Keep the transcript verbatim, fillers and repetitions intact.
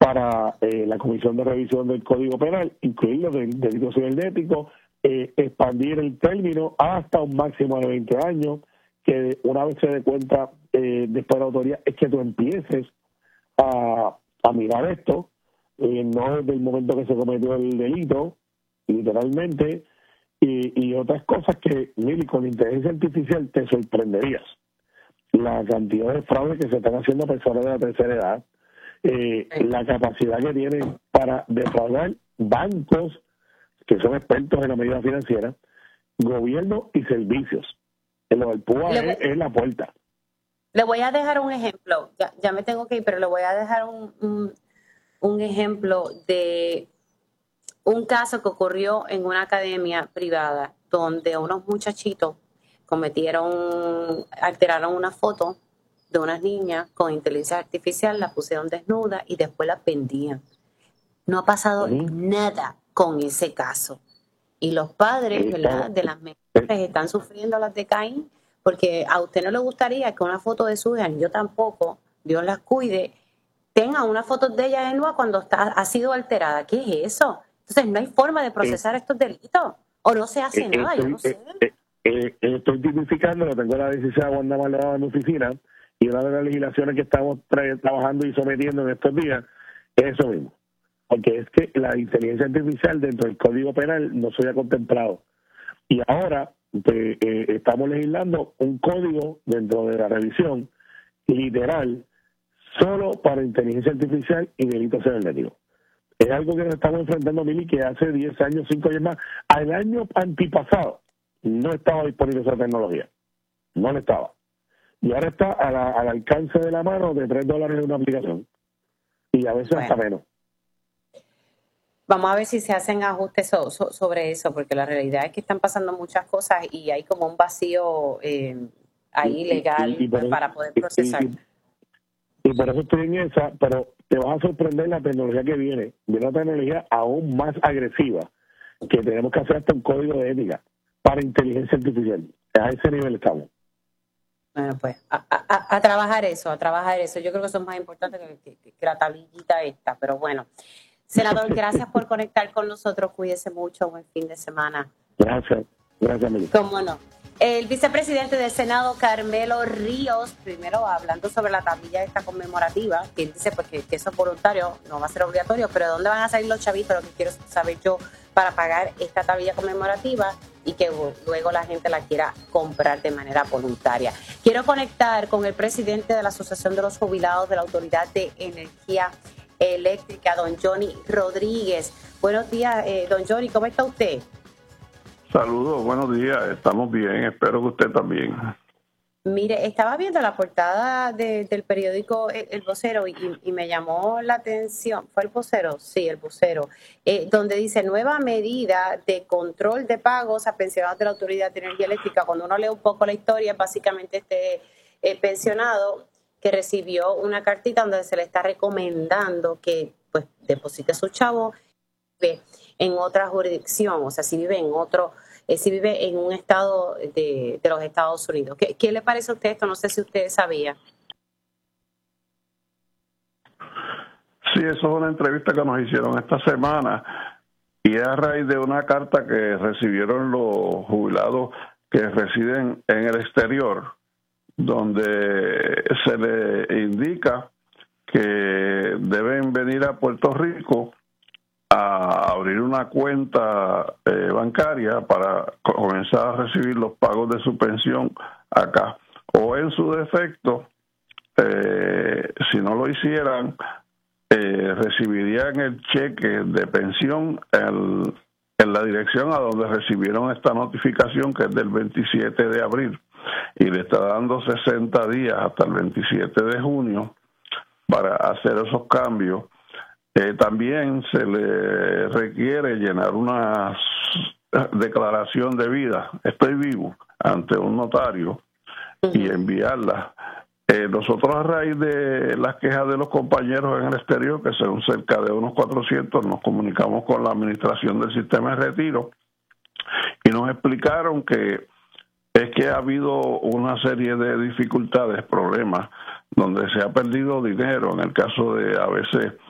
para eh, la Comisión de Revisión del Código Penal, incluir los del delito cibernético, eh, expandir el término hasta un máximo de veinte años, que una vez se dé cuenta eh, después de la autoría es que tú empieces a, a mirar esto, eh, no desde el momento que se cometió el delito, literalmente, y, y otras cosas que, mire, con inteligencia artificial te sorprenderías. La cantidad de fraudes que se están haciendo a personas de la tercera edad, eh, la capacidad que tienen para defraudar bancos que son expertos en la medida financiera, gobierno y servicios. En lo del P U A es, es la puerta. Le voy a dejar un ejemplo, ya, ya me tengo que ir, pero le voy a dejar un, un, un ejemplo de un caso que ocurrió en una academia privada donde unos muchachitos cometieron, alteraron una foto de unas niñas con inteligencia artificial, la pusieron desnuda y después la vendían. No ha pasado uh-huh. nada con ese caso. Y los padres, ¿verdad?, de las menores están sufriendo las de Caín, porque a usted no le gustaría que una foto de su hija, yo tampoco, Dios las cuide, tenga una foto de ella desnuda cuando está, ha sido alterada. ¿Qué es eso? Entonces no hay forma de procesar eh, estos delitos. O no se hace eh, nada, estoy, yo no sé. Eh, eh, estoy tipificando, lo tengo la decisión de Wanda Maldonado en mi oficina, y una de las legislaciones que estamos tra- trabajando y sometiendo en estos días es eso mismo. Porque es que la inteligencia artificial dentro del Código Penal no se había contemplado. Y ahora pues, eh, estamos legislando un código dentro de la revisión literal solo para inteligencia artificial y delitos cibernéticos. Es algo que nos estamos enfrentando, Mili, que hace diez años, cinco años más. Al año antipasado no estaba disponible esa tecnología. No lo estaba. Y ahora está a la, al alcance de la mano de tres dólares en una aplicación. Y a veces bueno. hasta menos. Vamos a ver si se hacen ajustes so, so, sobre eso, porque la realidad es que están pasando muchas cosas y hay como un vacío eh, ahí legal y, y, y por para eso, poder procesar. Y, y, y por eso estoy en esa, pero te vas a sorprender la tecnología que viene. Viene una tecnología aún más agresiva, que tenemos que hacer hasta un código de ética para inteligencia artificial. A ese nivel estamos. Bueno, pues a, a, a trabajar eso, a trabajar eso. Yo creo que eso es más importante que, que, que la tablillita esta, pero bueno. Senador, gracias por conectar con nosotros. Cuídese mucho. Buen fin de semana. Gracias. Gracias, Melissa. ¿Cómo no? El vicepresidente del Senado, Carmelo Ríos, primero hablando sobre la tablilla esta conmemorativa, que él dice pues, que, que eso es voluntario, no va a ser obligatorio, pero ¿de dónde van a salir los chavitos? Lo que quiero saber yo para pagar esta tablilla conmemorativa y que luego la gente la quiera comprar de manera voluntaria. Quiero conectar con el presidente de la Asociación de los Jubilados de la Autoridad de Energía Eléctrica, don Johnny Rodríguez. Buenos días, eh, don Johnny, ¿cómo está usted? Saludos, buenos días, estamos bien, espero que usted también. Mire, estaba viendo la portada de, del periódico El, el Vocero y, y me llamó la atención, ¿fue El Vocero? Sí, El Vocero, eh, donde dice nueva medida de control de pagos a pensionados de la Autoridad de Energía Eléctrica. Cuando uno lee un poco la historia, básicamente este eh, pensionado que recibió una cartita donde se le está recomendando que pues deposite su chavo en otra jurisdicción, o sea, si vive en otro, eh, si vive en un estado de, de los Estados Unidos. ¿Qué, ¿Qué le parece a usted esto? No sé si usted sabía. Sí, eso es una entrevista que nos hicieron esta semana y es a raíz de una carta que recibieron los jubilados que residen en el exterior, donde se le indica que deben venir a Puerto Rico a abrir una cuenta eh, bancaria para comenzar a recibir los pagos de su pensión acá. O en su defecto, eh, si no lo hicieran, eh, recibirían el cheque de pensión en, en la dirección a donde recibieron esta notificación, que es del veintisiete de abril. Y le está dando sesenta días hasta el veintisiete de junio para hacer esos cambios. Eh, también se le requiere llenar una declaración de vida, estoy vivo, ante un notario y enviarla. Eh, nosotros, a raíz de las quejas de los compañeros en el exterior, que son cerca de unos cuatrocientos, nos comunicamos con la administración del sistema de retiro y nos explicaron que es que ha habido una serie de dificultades, problemas, donde se ha perdido dinero, en el caso de a veces